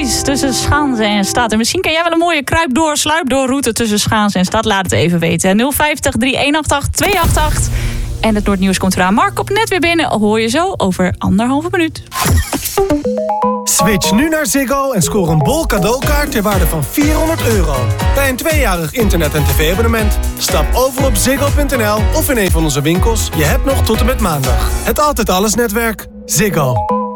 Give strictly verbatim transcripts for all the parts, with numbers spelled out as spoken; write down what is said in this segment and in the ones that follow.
precies tussen Schaansen en Stad. En misschien ken jij wel een mooie kruip door, sluip door route tussen Schaansen en Stad. Laat het even weten. nul vijftig, drie een acht acht, twee acht acht. En het Noordnieuws komt eraan. Mark op net weer binnen. Hoor je zo over anderhalve minuut. Switch nu naar Ziggo en scoor een bol cadeaukaart ter waarde van vierhonderd euro. Bij een tweejarig internet- en tv-abonnement. Stap over op ziggo punt n l of in een van onze winkels. Je hebt nog tot en met maandag. Het Altijd Alles netwerk. Ziggo.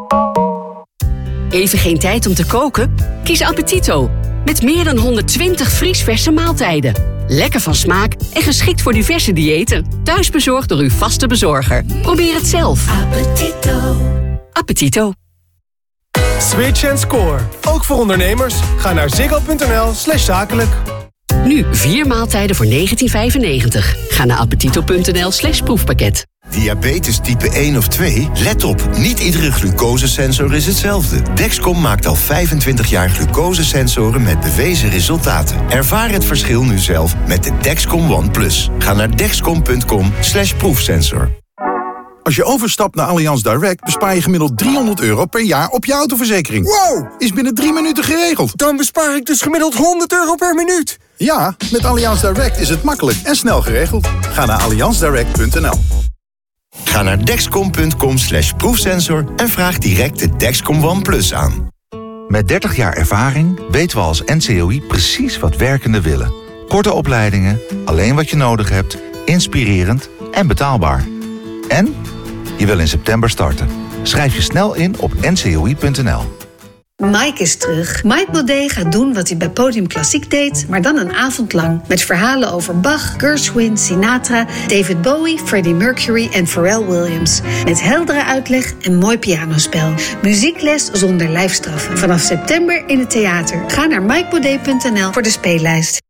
Even geen tijd om te koken? Kies Appetito. Met meer dan honderdtwintig vriesverse maaltijden. Lekker van smaak en geschikt voor diverse diëten. Thuis bezorgd door uw vaste bezorger. Probeer het zelf. Appetito. Appetito. Switch en score. Ook voor ondernemers. Ga naar ziggo punt n l slash zakelijk. Nu vier maaltijden voor negentien vijfennegentig. Ga naar appetito punt n l slash proefpakket. Diabetes type één of twee? Let op, niet iedere glucosesensor is hetzelfde. Dexcom maakt al vijfentwintig jaar glucosesensoren met bewezen resultaten. Ervaar het verschil nu zelf met de Dexcom One Plus. Ga naar dexcom punt com slash proefsensor. Als je overstapt naar Allianz Direct bespaar je gemiddeld driehonderd euro per jaar op je autoverzekering. Wow! Is binnen drie minuten geregeld. Dan bespaar ik dus gemiddeld honderd euro per minuut. Ja, met Allianz Direct is het makkelijk en snel geregeld. Ga naar allianz direct punt n l. Ga naar dexcom punt com slash proefsensor en vraag direct de Dexcom One Plus aan. Met dertig jaar ervaring weten we als N C O I precies wat werkenden willen. Korte opleidingen, alleen wat je nodig hebt, inspirerend en betaalbaar. En je wil in september starten. Schrijf je snel in op n c o i punt n l. Mike is terug. Mike Baudet gaat doen wat hij bij Podium Klassiek deed, maar dan een avond lang. Met verhalen over Bach, Gershwin, Sinatra, David Bowie, Freddie Mercury en Pharrell Williams. Met heldere uitleg en mooi pianospel. Muziekles zonder lijfstraffen. Vanaf september in het theater. Ga naar mike baudet punt n l voor de speellijst.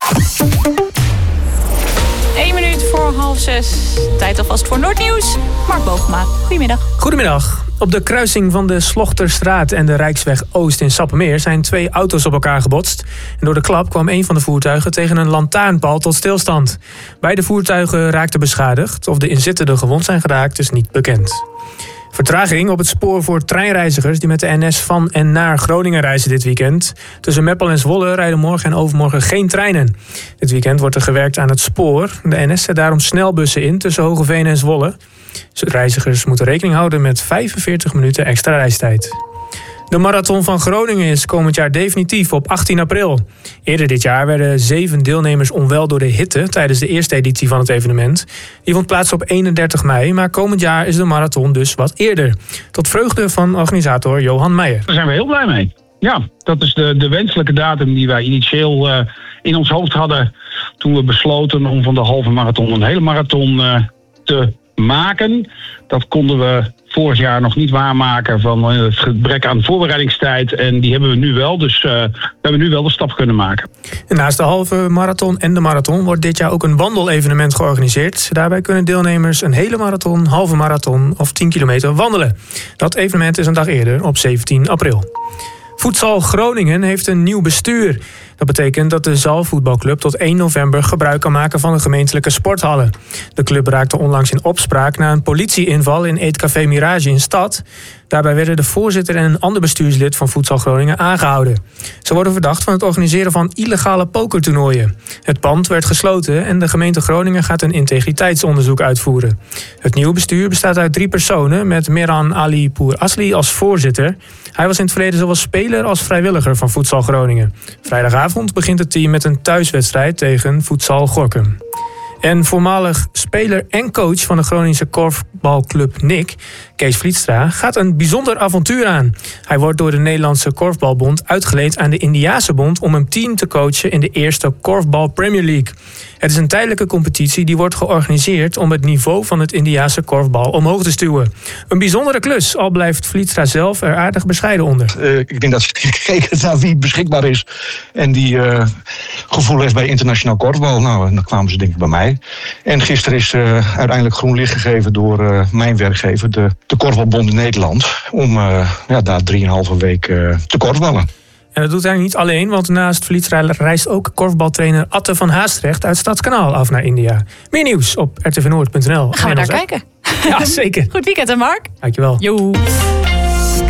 Eén minuut voor half zes. Tijd alvast voor Noordnieuws. Mark Bogema, goedemiddag. Goedemiddag. Op de kruising van de Slochterstraat en de Rijksweg Oost in Sappemeer zijn twee auto's op elkaar gebotst. En door de klap kwam een van de voertuigen tegen een lantaarnpaal tot stilstand. Beide voertuigen raakten beschadigd. Of de inzittenden gewond zijn geraakt is niet bekend. Vertraging op het spoor voor treinreizigers die met de N S van en naar Groningen reizen dit weekend. Tussen Meppel en Zwolle rijden morgen en overmorgen geen treinen. Dit weekend wordt er gewerkt aan het spoor. De N S zet daarom snelbussen in tussen Hoogeveen en Zwolle. Reizigers moeten rekening houden met vijfenveertig minuten extra reistijd. De Marathon van Groningen is komend jaar definitief op achttien april. Eerder dit jaar werden zeven deelnemers onwel door de hitte tijdens de eerste editie van het evenement. Die vond plaats op eenendertig mei, maar komend jaar is de marathon dus wat eerder. Tot vreugde van organisator Johan Meijer. Daar zijn we heel blij mee. Ja, dat is de, de wenselijke datum die wij initieel uh, in ons hoofd hadden toen we besloten om van de halve marathon een hele marathon uh, te maken. Dat konden we vorig jaar nog niet waarmaken van het gebrek aan voorbereidingstijd. En die hebben we nu wel, dus uh, we hebben nu wel de stap kunnen maken. En naast de halve marathon en de marathon wordt dit jaar ook een wandelevenement georganiseerd. Daarbij kunnen deelnemers een hele marathon, halve marathon of tien kilometer wandelen. Dat evenement is een dag eerder, op zeventien april. Voedsal Groningen heeft een nieuw bestuur. Dat betekent dat de zaalvoetbalclub tot één november gebruik kan maken van de gemeentelijke sporthallen. De club raakte onlangs in opspraak na een politieinval in Eetcafé Mirage in Stad. Daarbij werden de voorzitter en een ander bestuurslid van Voedsal Groningen aangehouden. Ze worden verdacht van het organiseren van illegale pokertoernooien. Het pand werd gesloten en de gemeente Groningen gaat een integriteitsonderzoek uitvoeren. Het nieuwe bestuur bestaat uit drie personen met Meran Ali Poer Asli als voorzitter. Hij was in het verleden zowel speler als vrijwilliger van Voedsal Groningen. Vrijdagavond begint het team met een thuiswedstrijd tegen Voedsal Gorinchem. En voormalig speler en coach van de Groningse korfbalclub N I C, Kees Vlietstra, gaat een bijzonder avontuur aan. Hij wordt door de Nederlandse Korfbalbond uitgeleend aan de Indiase Bond om een team te coachen in de eerste Korfbal Premier League. Het is een tijdelijke competitie die wordt georganiseerd om het niveau van het Indiase korfbal omhoog te stuwen. Een bijzondere klus, al blijft Vlietstra zelf er aardig bescheiden onder. Uh, ik denk dat ze gekeken naar wie beschikbaar is en die uh, gevoel heeft bij internationaal korfbal. Nou, en dan kwamen ze denk ik bij mij. En gisteren is uh, uiteindelijk groen licht gegeven door uh, mijn werkgever, de, de Korfbalbond in Nederland, om uh, ja, daar drieënhalve week uh, te korfballen. En dat doet hij niet alleen, want naast Vlietstra reist ook korfbaltrainer Atte van Haastrecht uit Stadskanaal af naar India. Meer nieuws op r t v noord punt n l. Gaan we daar kijken? Ja, zeker. Goed weekend, hè Mark? Dankjewel. Joe.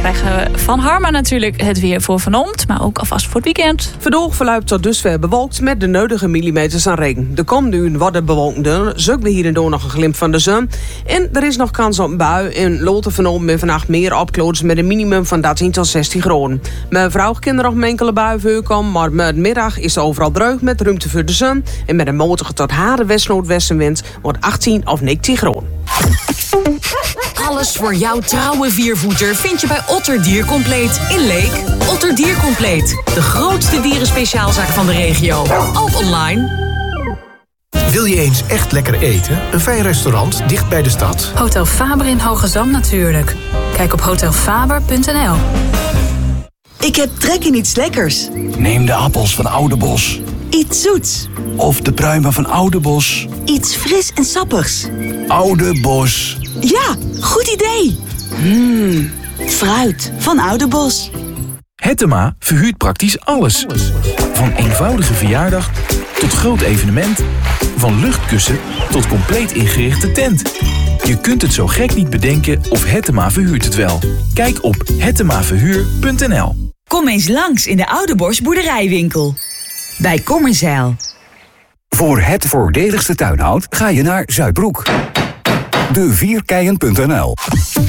krijgen we van Harma natuurlijk het weer voor vanavond, maar ook alvast voor het weekend. Verdoog verluidt tot dusver bewolkt met de nodige millimeters aan regen. De komende uur worden bewolkender, zoeken we hier en door nog een glimp van de zon. En er is nog kans op een bui en loten vanavond en vannacht meer opkloots met een minimum van dertien tot zestien graden. Mijn vrouw kan er nog een enkele bui voorkomen, maar met middag is het overal droog met ruimte voor de zon. En met een matige tot harde west-noordwestenwind wordt achttien of negentien graden. Alles voor jouw trouwe viervoeter vind je bij Otter Diercompleet in Leek. Otter Diercompleet, de grootste dierenspeciaalzaak van de regio. Ook online. Wil je eens echt lekker eten? Een fijn restaurant dicht bij de stad? Hotel Faber in Hoogezand natuurlijk. Kijk op hotel faber punt n l. Ik heb trek in iets lekkers. Neem de appels van Oudebos. Iets zoets. Of de pruimen van Oudebos. Iets fris en sappigs. Oudebos. Ja, goed idee. Mmm, fruit van Oudebos. Hettema verhuurt praktisch alles. Van eenvoudige verjaardag tot groot evenement. Van luchtkussen tot compleet ingerichte tent. Je kunt het zo gek niet bedenken of Hettema verhuurt het wel. Kijk op hettema verhuur punt n l. Kom eens langs in de Oudebos boerderijwinkel. Bij Kommerzeil. Voor het voordeligste tuinhout ga je naar Zuidbroek. de vierkeien punt n l